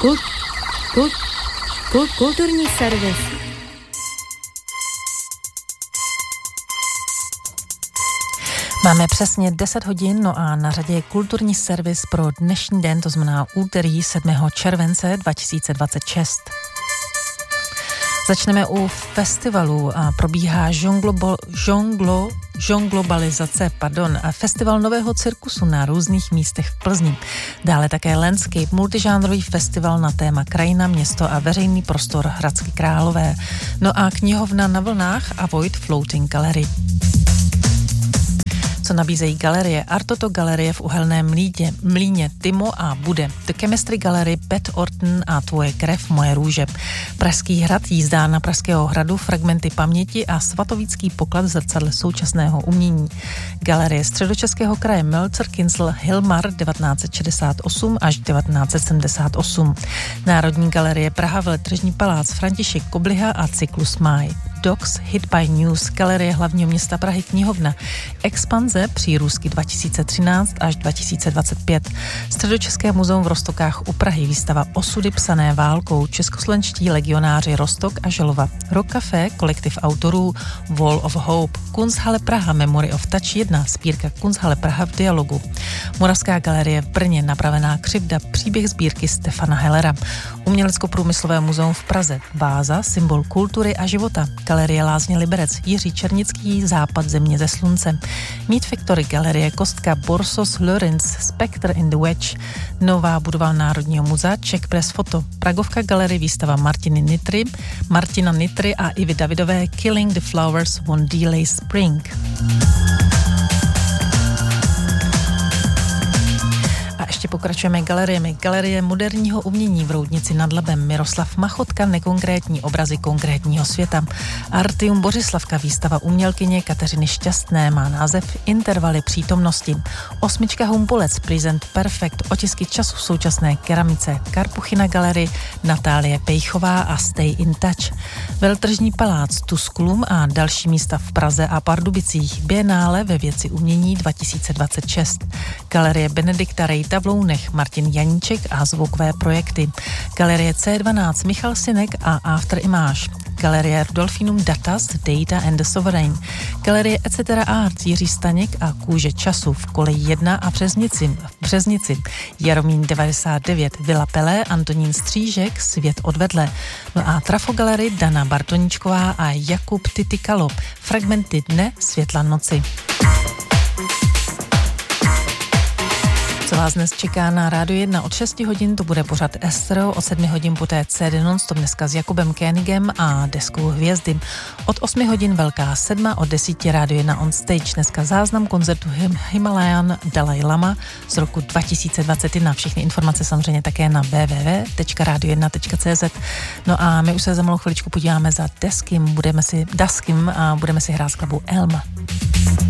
Kulturní servis. Máme přesně 10 hodin, no a na řadě je kulturní servis pro dnešní den, to znamená úterý 7. července 2026. Začneme u festivalu a probíhá žonglobalizace, festival nového cirkusu na různých místech v Plzni. Dále také Landscape, multižánrový festival na téma krajina, město a veřejný prostor Hradci Králové. No a knihovna na vlnách a Void Floating Gallery. Co nabízejí galerie? Artoto galerie v Uhelném mlýně Timo a Bude. The Chemistry Gallery, Pat Orton a Tvoje krev, moje růže. Pražský hrad, jízda na Pražského hradu, fragmenty paměti a svatovický poklad v zrcadle současného umění. Galerie Středočeského kraje Mölzer Kincl Hilmar 1968 až 1978. Národní galerie Praha, Veletržní palác František Kobliha a cyklus Máj. Docs, Hit by News, Galerie hlavního města Prahy, knihovna Expanze, přírůstky 2013 až 2025. Středočeské muzeum v Roztokách u Prahy, výstava Osudy psané válkou, českoslovenští legionáři Roztok a Želova. Rock Café, kolektiv autorů Wall of Hope. Kunsthalle Praha, Memory of Touch 1, sbírka Kunsthalle Praha v dialogu. Moravská galerie v Brně, Napravená křivda, příběh sbírky Stefana Hellera. Umělecko-průmyslové muzeum v Praze, Váza, symbol kultury a života. Galerie Lázně Liberec, Jiří Černický, Západ země ze slunce. Meat Factory, Galerie Kostka, Borsos Lorenz, Spectre in the Wedge, nová budova Národního muzea, Czech Press Photo, Pragovka Galerie, výstava Martina Nitry a Ivy Davidové, Killing the Flowers One Delay Spring. Ještě pokračujeme galeriemi. Galerie moderního umění v Roudnici nad Labem, Miroslav Machotka, nekonkrétní obrazy konkrétního světa. Artium Bořislavka, výstava umělkyně Kateřiny Šťastné, má název Intervaly přítomnosti. Osmička Humpolec, Present Perfect, otisky času v současné keramice. Karpuchina Galerie, Natálie Pejchová a Stay in Touch. Veletržní palác, Tusculum a další místa v Praze a Pardubicích. Bienále ve věci umění 2026. Galerie Benedikta Rejta v Lounech, Martin Janíček a zvukové projekty. Galerie C12 Michal Sinek a After Image. Galerie Rudolfinum Datas, Data and the Sovereign. Galerie Etc. Art Jiří Staněk a Kůže času v Koleji 1 a Březnici. Jaromín 99, Vila Pelé, Antonín Střížek, Svět odvedle. No a Trafo Galerie Dana Bartoničková a Jakub Titikalo. Fragmenty dne, světla noci. Co vás dnes čeká na Rádiu 1 od 6 hodin, to bude pořad Estro, od 7 hodin poté CD Non-stop dneska s Jakubem Kénigem a deskou Hvězdy. Od 8 hodin Velká sedma, od 10 Rádio 1 on stage, dneska záznam koncertu Himalayan Dalai Lama z roku 2021. Všechny informace samozřejmě také na www.radio1.cz. No a my už se za malou chviličku podíváme za Daskim a budeme si hrát skladbu Elm.